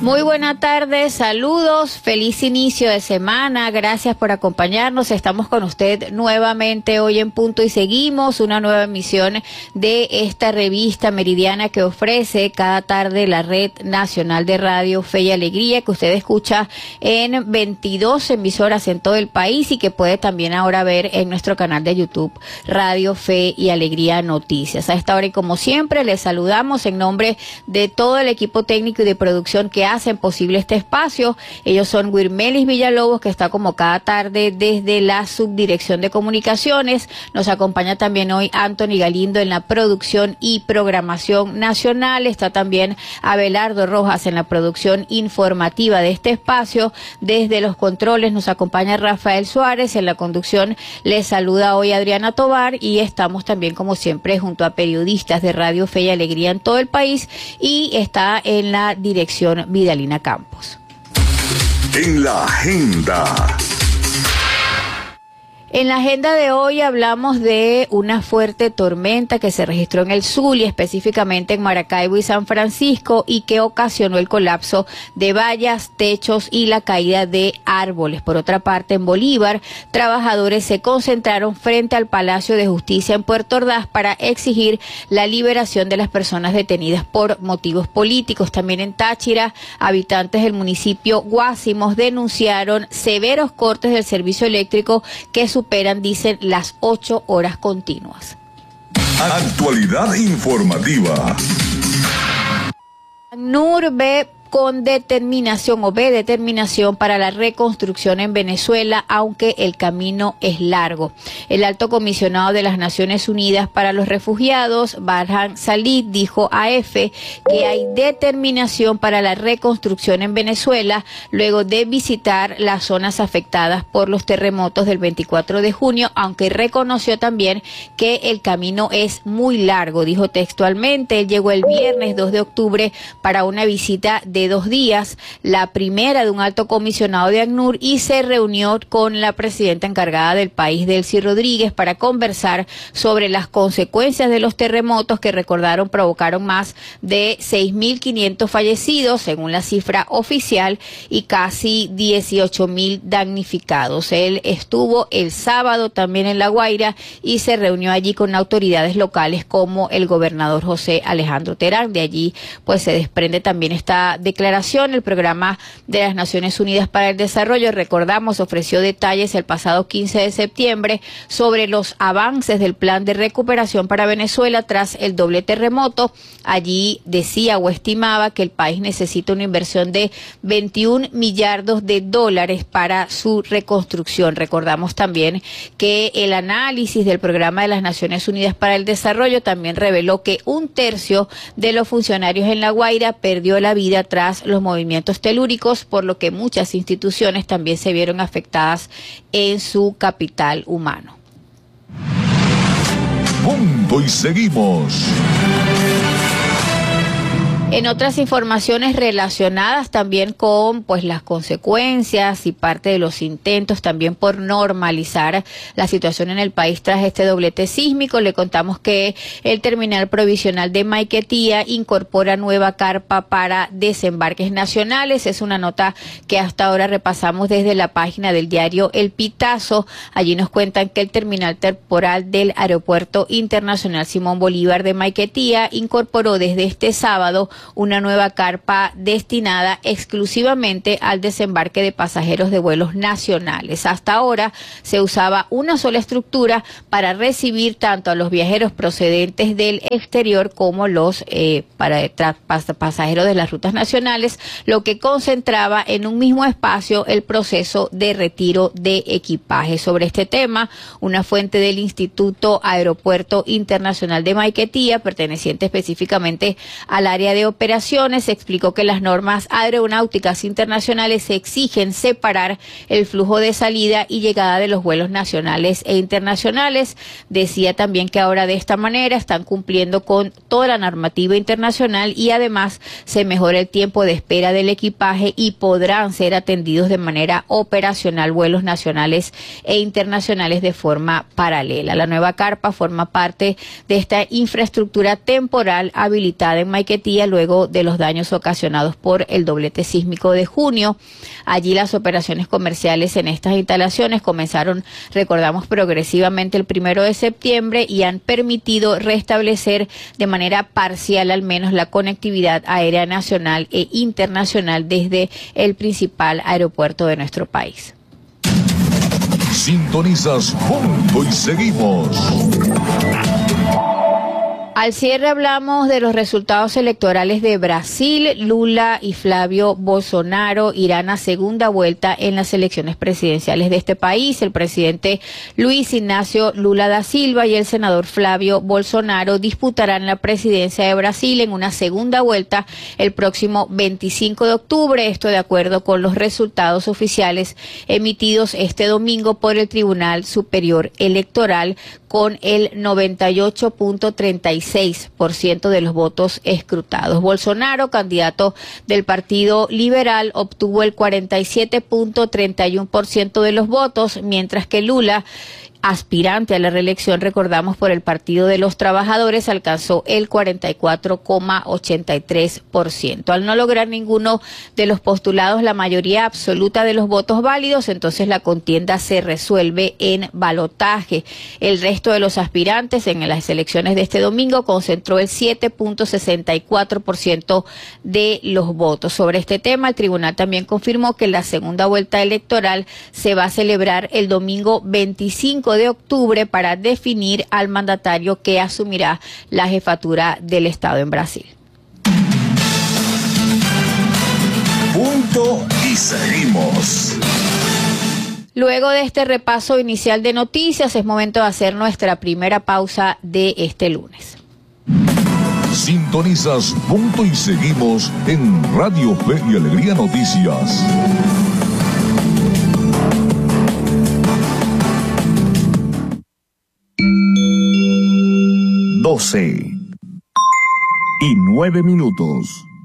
Muy buena tarde, saludos, feliz inicio de semana, gracias por acompañarnos, estamos con usted nuevamente hoy en punto y seguimos una nueva emisión de esta revista meridiana que ofrece cada tarde la Red Nacional de Radio Fe y Alegría, que usted escucha en 22 emisoras en todo el país y que puede también ahora ver en nuestro canal de YouTube Radio Fe y Alegría Noticias. A esta hora y como siempre les saludamos en nombre de todo el equipo técnico y de producción que hacen posible este espacio. Ellos son Wirmelis Villalobos, que está como cada tarde desde la Subdirección de Comunicaciones. Nos acompaña también hoy Anthony Galindo en la producción y programación nacional. Está también Abelardo Rojas en la producción informativa de este espacio. Desde los controles nos acompaña Rafael Suárez. En la conducción les saluda hoy Adriana Tobar y estamos también como siempre junto a periodistas de Radio Fe y Alegría en todo el país y está en la dirección Vidalina Campos. En la agenda. En la agenda de hoy hablamos de una fuerte tormenta que se registró en el Zulia, específicamente en Maracaibo y San Francisco, y que ocasionó el colapso de vallas, techos y la caída de árboles. Por otra parte, en Bolívar, trabajadores se concentraron frente al Palacio de Justicia en Puerto Ordaz para exigir la liberación de las personas detenidas por motivos políticos. También en Táchira, habitantes del municipio Guásimos denunciaron severos cortes del servicio eléctrico que superan, dicen, las 8 horas continuas. Actualidad informativa. ACNUR ve determinación para la reconstrucción en Venezuela, aunque el camino es largo. El alto comisionado de las Naciones Unidas para los Refugiados, Barhan Salih, dijo a EFE que hay determinación para la reconstrucción en Venezuela luego de visitar las zonas afectadas por los terremotos del 24 de junio, aunque reconoció también que el camino es muy largo. Dijo textualmente, él llegó el viernes 2 de octubre para una visita de 2 días, la primera de un alto comisionado de ACNUR, y se reunió con la presidenta encargada del país, Delcy Rodríguez, para conversar sobre las consecuencias de los terremotos que, recordaron, provocaron más de 6.500 fallecidos, según la cifra oficial, y casi 18.000 damnificados. Él estuvo el sábado también en La Guaira y se reunió allí con autoridades locales como el gobernador José Alejandro Terán. De allí pues se desprende también esta declaración. El Programa de las Naciones Unidas para el Desarrollo, recordamos, ofreció detalles el pasado 15 de septiembre sobre los avances del plan de recuperación para Venezuela tras el doble terremoto. Allí decía o estimaba que el país necesita una inversión de 21 millardos de dólares para su reconstrucción. Recordamos también que el análisis del Programa de las Naciones Unidas para el Desarrollo también reveló que 1/3 de los funcionarios en La Guaira perdió la vida tras los movimientos telúricos, por lo que muchas instituciones también se vieron afectadas en su capital humano. Punto y seguimos. En otras informaciones relacionadas también con las consecuencias y parte de los intentos también por normalizar la situación en el país tras este doblete sísmico, le contamos que el terminal provisional de Maiquetía incorpora nueva carpa para desembarques nacionales. Es una nota que hasta ahora repasamos desde la página del diario El Pitazo. Allí nos cuentan que el terminal temporal del Aeropuerto Internacional Simón Bolívar de Maiquetía incorporó desde este sábado una nueva carpa destinada exclusivamente al desembarque de pasajeros de vuelos nacionales. Hasta ahora se usaba una sola estructura para recibir tanto a los viajeros procedentes del exterior como los pasajeros de las rutas nacionales, lo que concentraba en un mismo espacio el proceso de retiro de equipaje. Sobre este tema, una fuente del Instituto Aeropuerto Internacional de Maiquetía, perteneciente específicamente al área de operaciones, explicó que las normas aeronáuticas internacionales exigen separar el flujo de salida y llegada de los vuelos nacionales e internacionales. Decía también que ahora de esta manera están cumpliendo con toda la normativa internacional y además se mejora el tiempo de espera del equipaje y podrán ser atendidos de manera operacional vuelos nacionales e internacionales de forma paralela. La nueva carpa forma parte de esta infraestructura temporal habilitada en Maiquetía luego luego de los daños ocasionados por el doblete sísmico de junio. Allí las operaciones comerciales en estas instalaciones comenzaron, recordamos, progresivamente el 1 de septiembre y han permitido restablecer de manera parcial al menos la conectividad aérea nacional e internacional desde el principal aeropuerto de nuestro país. Sintonizas Punto y Seguimos. Al cierre hablamos de los resultados electorales de Brasil. Lula y Flavio Bolsonaro irán a segunda vuelta en las elecciones presidenciales de este país. El presidente Luis Ignacio Lula da Silva y el senador Flavio Bolsonaro disputarán la presidencia de Brasil en una segunda vuelta el próximo 25 de octubre. Esto de acuerdo con los resultados oficiales emitidos este domingo por el Tribunal Superior Electoral, con el 98.36% de los votos escrutados. Bolsonaro, candidato del Partido Liberal, obtuvo el 47.31% de los votos, mientras que Lula, aspirante a la reelección, recordamos, por el Partido de los Trabajadores, alcanzó el 44,83%. Al no lograr ninguno de los postulados la mayoría absoluta de los votos válidos, entonces la contienda se resuelve en balotaje. El resto de los aspirantes en las elecciones de este domingo concentró el 7.64% de los votos. Sobre este tema, el tribunal también confirmó que la segunda vuelta electoral se va a celebrar el domingo 25 de octubre para definir al mandatario que asumirá la jefatura del Estado en Brasil. Punto y Seguimos. Luego de este repaso inicial de noticias, es momento de hacer nuestra primera pausa de este lunes. Sintonizas Punto y Seguimos en Radio Fe y Alegría Noticias. y 9 minutos.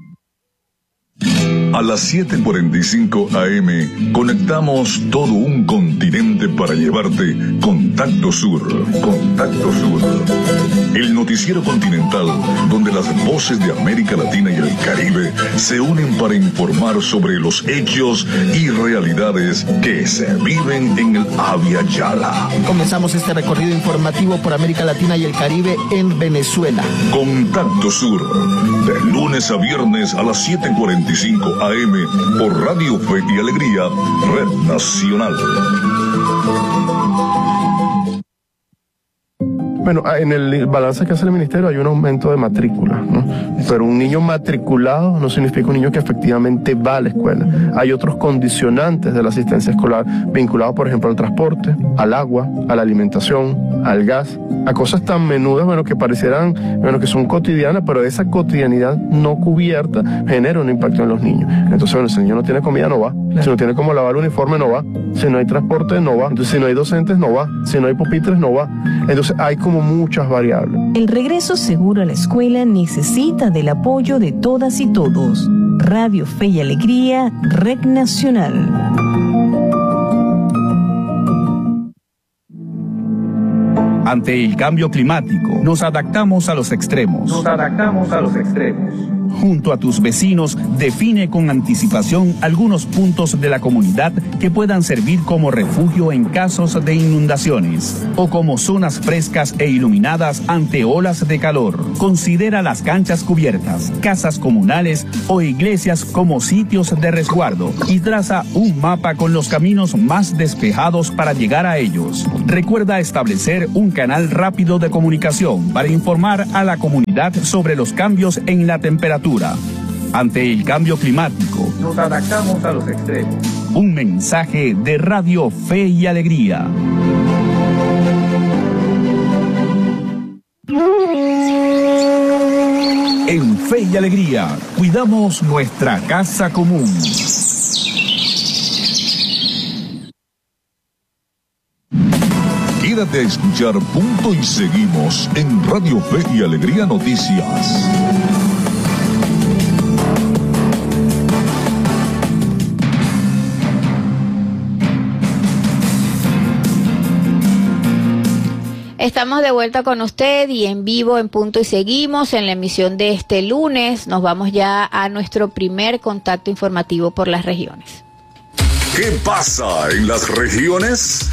A las 7:45 AM conectamos todo un continente para llevarte Contacto Sur. Contacto Sur. El noticiero continental donde las voces de América Latina y el Caribe se unen para informar sobre los hechos y realidades que se viven en el Abya Yala. Comenzamos este recorrido informativo por América Latina y el Caribe en Venezuela. Contacto Sur, de lunes a viernes a las 7:45 AM por Radio Fe y Alegría, Red Nacional. Bueno, en el balance que hace el ministerio hay un aumento de matrículas, ¿no? Pero un niño matriculado no significa un niño que efectivamente va a la escuela. Hay otros condicionantes de la asistencia escolar vinculados, por ejemplo, al transporte, al agua, a la alimentación, al gas, a cosas tan menudas, que parecieran, que son cotidianas, pero esa cotidianidad no cubierta genera un impacto en los niños. Entonces, si el niño no tiene comida, no va. Si no tiene cómo lavar el uniforme, no va. Si no hay transporte, no va. Entonces, si no hay docentes, no va. Si no hay pupitres, no va. Entonces, hay como muchas variables. El regreso seguro a la escuela necesita del apoyo de todas y todos. Radio Fe y Alegría, Red Nacional. Ante el cambio climático, nos adaptamos a los extremos. Junto a tus vecinos, define con anticipación algunos puntos de la comunidad que puedan servir como refugio en casos de inundaciones o como zonas frescas e iluminadas ante olas de calor. Considera las canchas cubiertas, casas comunales o iglesias como sitios de resguardo y traza un mapa con los caminos más despejados para llegar a ellos. Recuerda establecer un canal rápido de comunicación para informar a la comunidad sobre los cambios en la temperatura. Ante el cambio climático, nos adaptamos a los extremos. Un mensaje de Radio Fe y Alegría. En Fe y Alegría, cuidamos nuestra casa común. Quédate a escuchar Punto y Seguimos en Radio Fe y Alegría Noticias. Estamos de vuelta con usted y en vivo, en punto y seguimos en la emisión de este lunes. Nos vamos ya a nuestro primer contacto informativo por las regiones. ¿Qué pasa en las regiones?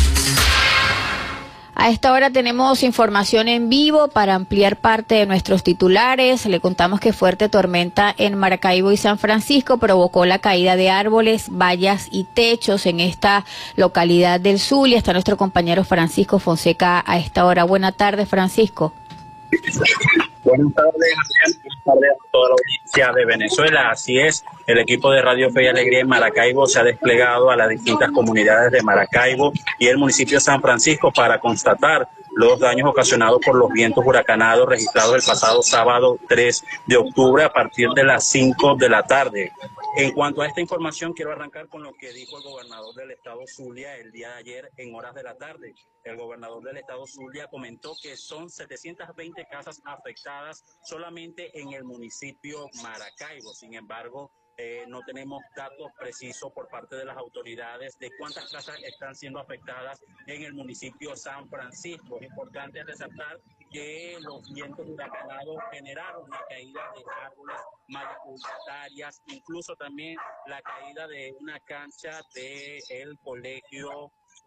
A esta hora tenemos información en vivo para ampliar parte de nuestros titulares. Le contamos que fuerte tormenta en Maracaibo y San Francisco provocó la caída de árboles, vallas y techos en esta localidad del Zulia. Está nuestro compañero Francisco Fonseca a esta hora. Buenas tardes, Francisco. Buenas tardes a toda la audiencia de Venezuela. Así es, el equipo de Radio Fe y Alegría en Maracaibo se ha desplegado a las distintas comunidades de Maracaibo y el municipio de San Francisco para constatar los daños ocasionados por los vientos huracanados registrados el pasado sábado 3 de octubre a partir de las 5 de la tarde. En cuanto a esta información, quiero arrancar con lo que dijo el gobernador del estado Zulia el día de ayer en horas de la tarde. El gobernador del estado Zulia comentó que son 720 casas afectadas solamente en el municipio Maracaibo. Sin embargo, no tenemos datos precisos por parte de las autoridades de cuántas casas están siendo afectadas en el municipio San Francisco. Es importante resaltar que los vientos huracanados generaron la caída de árboles, mallas publicitarias, incluso también la caída de una cancha del colegio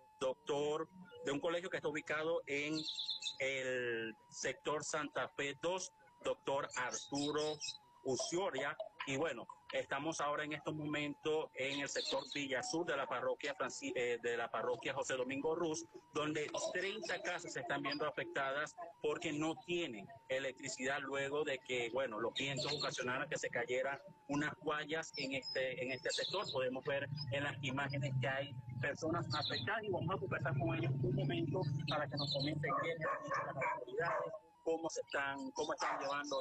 de un colegio que está ubicado en el sector Santa Fe 2, doctor Arturo Ucioria. Y bueno, estamos ahora en estos momentos en el sector Villa Sur de la parroquia José Domingo Ruz, donde 30 casas se están viendo afectadas porque no tienen electricidad luego de que, bueno, los vientos ocasionaron que se cayeran unas vallas en este sector. Podemos ver en las imágenes que hay personas afectadas y vamos a conversar con ellos un momento para que nos comenten qué es las autoridades, cómo están llevando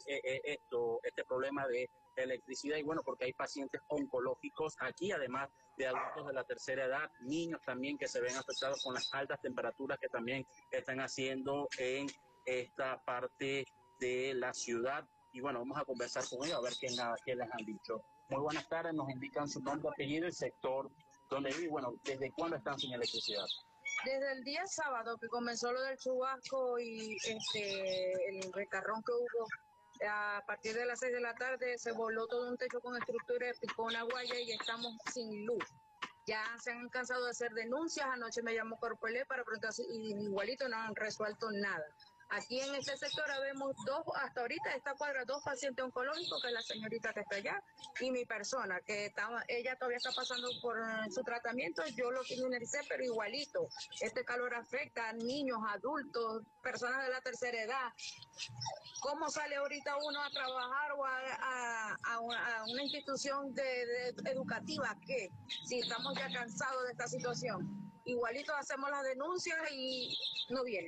este problema de electricidad. Y bueno, porque hay pacientes oncológicos aquí, además de adultos de la tercera edad, niños también que se ven afectados con las altas temperaturas que también están haciendo en esta parte de la ciudad. Y bueno, vamos a conversar con ellos a ver qué les han dicho. Muy buenas tardes, nos indican su nombre, apellido y sector donde viven. Bueno, ¿desde cuándo están sin electricidad? Desde el día sábado que comenzó lo del chubasco y el recarrón que hubo, a partir de las 6 de la tarde se voló todo un techo con estructura, picó una guaya y estamos sin luz. Ya se han cansado de hacer denuncias. Anoche me llamó Corpelé para preguntar y igualito no han resuelto nada. Aquí en este sector vemos hasta ahorita esta cuadra, 2 pacientes oncológicos, que es la señorita que está allá, y mi persona, ella todavía está pasando por su tratamiento. Yo lo finalicé, pero igualito. Este calor afecta a niños, adultos, personas de la tercera edad. ¿Cómo sale ahorita uno a trabajar o a una institución educativa? ¿Qué? Si estamos ya cansados de esta situación. Igualito hacemos las denuncias y no viene.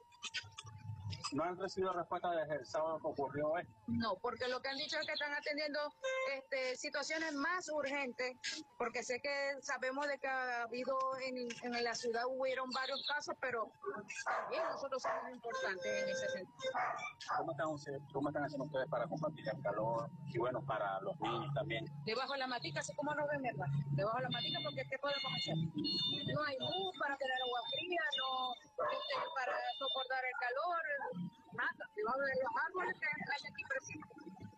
¿No han recibido respuesta desde el sábado que ocurrió esto? No, porque lo que han dicho es que están atendiendo situaciones más urgentes, porque sabemos de que ha habido en la ciudad hubieron varios casos, pero también nosotros somos importantes en ese sentido. ¿Cómo están haciendo ustedes para combatir el calor y bueno, para los niños también? Debajo de la matica, así como nos ven, ¿verdad? Debajo de la matica, porque ¿qué podemos hacer? No hay luz para tener agua fría, no para soportar el calor, nada. Debajo de los árboles que hay aquí presentes.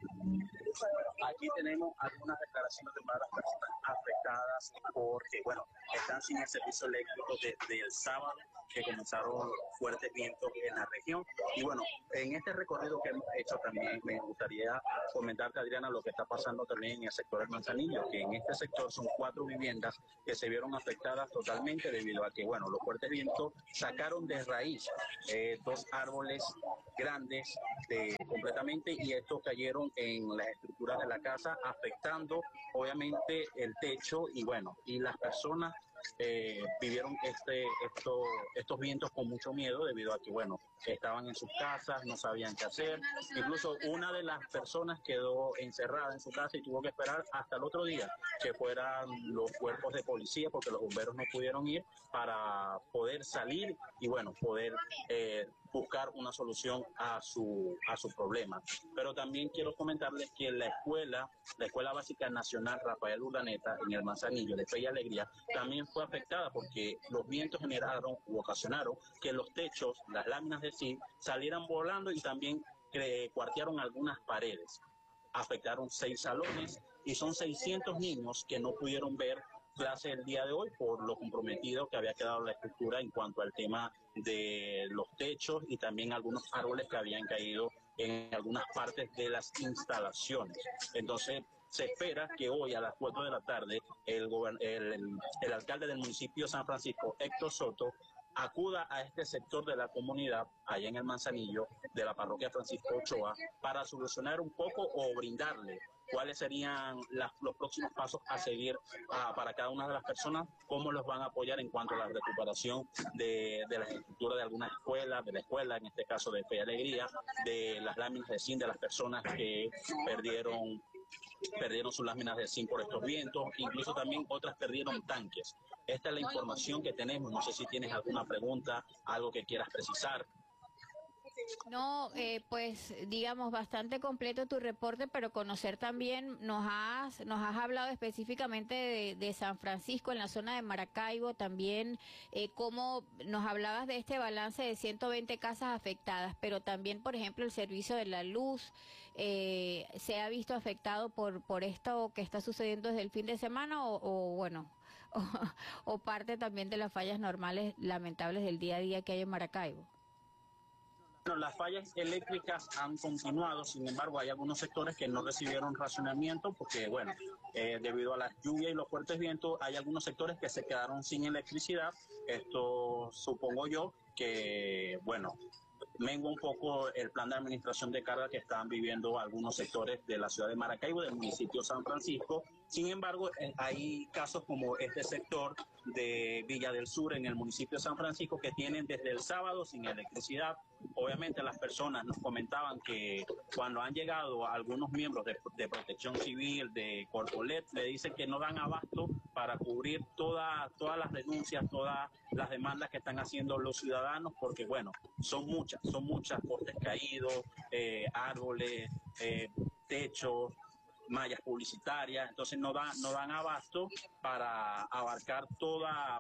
Aquí tenemos algunas declaraciones de varias personas afectadas porque, bueno, están sin el servicio eléctrico desde el sábado que comenzaron fuertes vientos en la región. Y bueno, en este recorrido que hemos hecho también me gustaría comentarte, Adriana, lo que está pasando también en el sector del Manzanillo, que en este sector son 4 viviendas que se vieron afectadas totalmente debido a que, bueno, los fuertes vientos sacaron de raíz 2 árboles grandes completamente, y estos cayeron en las estructuras de la casa, afectando obviamente el techo y bueno, y las personas vivieron estos vientos con mucho miedo debido a que, bueno, estaban en sus casas, no sabían qué hacer. Incluso una de las personas quedó encerrada en su casa y tuvo que esperar hasta el otro día que fueran los cuerpos de policía, porque los bomberos no pudieron ir, para poder salir y, bueno, poder buscar una solución a su problema. Pero también quiero comentarles que la Escuela Básica Nacional Rafael Urdaneta en el Manzanillo de Fe y Alegría también fue afectada porque los vientos generaron u ocasionaron que los techos, las láminas de zinc salieran volando y también cuartearon algunas paredes. Afectaron 6 salones y son 600 niños que no pudieron ver clase el día de hoy por lo comprometido que había quedado la estructura en cuanto al tema de los techos y también algunos árboles que habían caído en algunas partes de las instalaciones. Entonces se espera que hoy a las 4 de la tarde el alcalde del municipio de San Francisco, Héctor Soto, acuda a este sector de la comunidad, allá en el Manzanillo, de la parroquia Francisco Ochoa, para solucionar un poco o brindarle cuáles serían los próximos pasos a seguir para cada una de las personas, cómo los van a apoyar en cuanto a la recuperación de la estructura de algunas escuelas, de la escuela, en este caso de Fe y Alegría, de las láminas de zinc de las personas que perdieron sus láminas de zinc por estos vientos, incluso también otras perdieron tanques. Esta es la información que tenemos. No sé si tienes alguna pregunta, algo que quieras precisar. No, pues digamos bastante completo tu reporte, pero conocer también, nos has hablado específicamente de San Francisco, en la zona de Maracaibo, también cómo nos hablabas de este balance de 120 casas afectadas, pero también, por ejemplo, el servicio de la luz se ha visto afectado por esto que está sucediendo desde el fin de semana o parte también de las fallas normales lamentables del día a día que hay en Maracaibo. Bueno, las fallas eléctricas han continuado, sin embargo hay algunos sectores que no recibieron racionamiento porque, bueno, debido a las lluvias y los fuertes vientos, hay algunos sectores que se quedaron sin electricidad. Esto supongo yo que, bueno, mengua un poco el plan de administración de carga que están viviendo algunos sectores de la ciudad de Maracaibo, del municipio de San Francisco. Sin embargo, hay casos como este sector de Villa del Sur en el municipio de San Francisco que tienen desde el sábado sin electricidad. Obviamente las personas nos comentaban que cuando han llegado algunos miembros de Protección Civil, de Corpolet, le dicen que no dan abasto para cubrir todas las denuncias, todas las demandas que están haciendo los ciudadanos, porque bueno, son muchas postes caídos, árboles, techos, mallas publicitarias, entonces no dan abasto para abarcar todas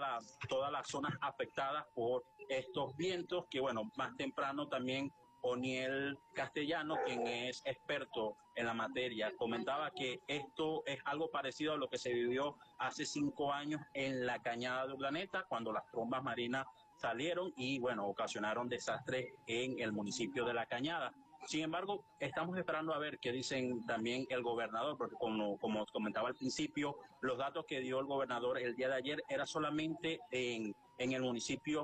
las zonas afectadas por estos vientos que, bueno, más temprano también Oniel Castellano, quien es experto en la materia, comentaba que esto es algo parecido a lo que se vivió hace 5 años en la Cañada de Urdaneta, cuando las trombas marinas salieron y, bueno, ocasionaron desastres en el municipio de La Cañada. Sin embargo, estamos esperando a ver qué dicen también el gobernador, porque como comentaba al principio, los datos que dio el gobernador el día de ayer era solamente en el municipio.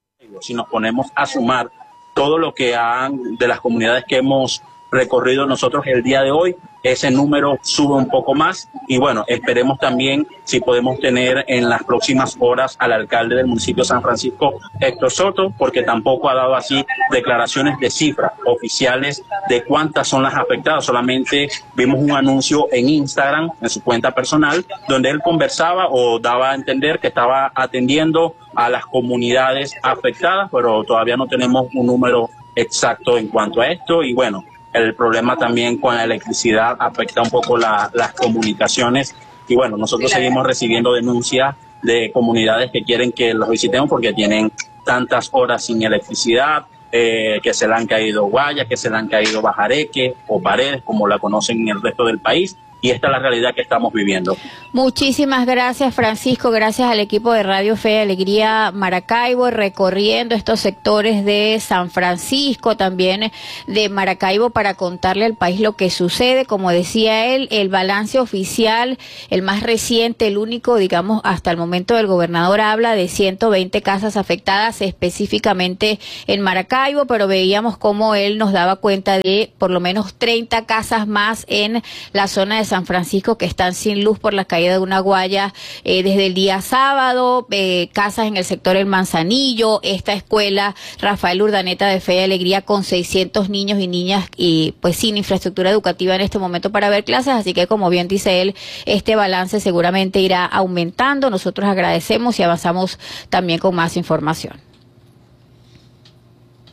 Si nos ponemos a sumar todo lo que de las comunidades que hemos recorrido nosotros el día de hoy, ese número sube un poco más y bueno, esperemos también si podemos tener en las próximas horas al alcalde del municipio de San Francisco, Héctor Soto, porque tampoco ha dado así declaraciones de cifras oficiales de cuántas son las afectadas. Solamente vimos un anuncio en Instagram, en su cuenta personal, donde él conversaba o daba a entender que estaba atendiendo a las comunidades afectadas, pero todavía no tenemos un número exacto en cuanto a esto y bueno, el problema también con la electricidad afecta un poco las comunicaciones y bueno, nosotros seguimos recibiendo denuncias de comunidades que quieren que los visitemos porque tienen tantas horas sin electricidad, que se le han caído guayas, que se le han caído bajareques o paredes, como la conocen en el resto del país. Y esta es la realidad que estamos viviendo. Muchísimas gracias, Francisco. Gracias al equipo de Radio Fe y Alegría Maracaibo, recorriendo estos sectores de San Francisco, también de Maracaibo, para contarle al país lo que sucede. Como decía él, el balance oficial, el más reciente, el único, digamos, hasta el momento del gobernador, habla de 120 casas afectadas, específicamente en Maracaibo, pero veíamos cómo él nos daba cuenta de por lo menos 30 casas más en la zona de San Francisco que están sin luz por la caída de una guaya desde el día sábado, casas en el sector El Manzanillo, esta escuela Rafael Urdaneta de Fe y Alegría con 600 niños y niñas y pues sin infraestructura educativa en este momento para ver clases, así que como bien dice él, este balance seguramente irá aumentando. Nosotros agradecemos y avanzamos también con más información.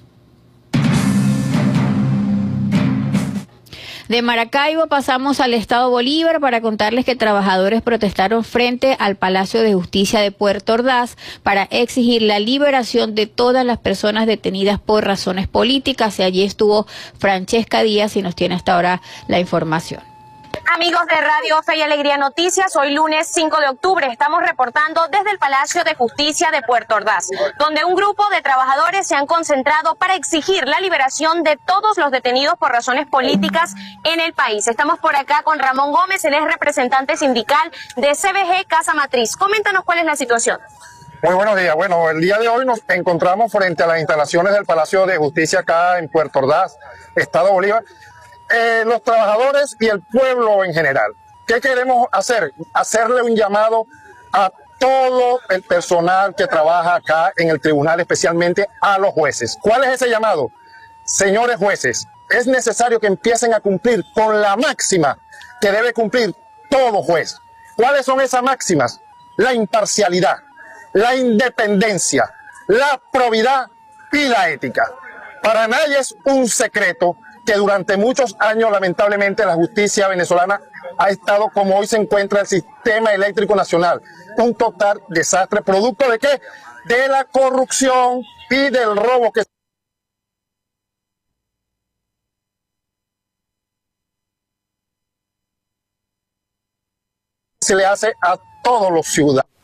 De Maracaibo pasamos al estado Bolívar para contarles que trabajadores protestaron frente al Palacio de Justicia de Puerto Ordaz para exigir la liberación de todas las personas detenidas por razones políticas. Y allí estuvo Francesca Díaz y nos tiene hasta ahora la información. Amigos de Radio Fe y Alegría Noticias, hoy lunes 5 de octubre estamos reportando desde el Palacio de Justicia de Puerto Ordaz, donde un grupo de trabajadores se han concentrado para exigir la liberación de todos los detenidos por razones políticas en el país. Estamos por acá con Ramón Gómez, él es representante sindical de CBG Casa Matriz. Coméntanos cuál es la situación. Muy buenos días. Bueno, el día de hoy nos encontramos frente a las instalaciones del Palacio de Justicia acá en Puerto Ordaz, Estado Bolívar. Los trabajadores y el pueblo en general. ¿Qué queremos hacer? Hacerle un llamado a todo el personal que trabaja acá en el tribunal, especialmente a los jueces. ¿Cuál es ese llamado? Señores jueces, es necesario que empiecen a cumplir con la máxima que debe cumplir todo juez. ¿Cuáles son esas máximas? La imparcialidad, la independencia, la probidad y la ética. Para nadie es un secreto que durante muchos años, lamentablemente, la justicia venezolana ha estado como hoy se encuentra el sistema eléctrico nacional. Un total desastre, producto de ¿qué? De la corrupción y del robo que se le hace a todos los ciudadanos.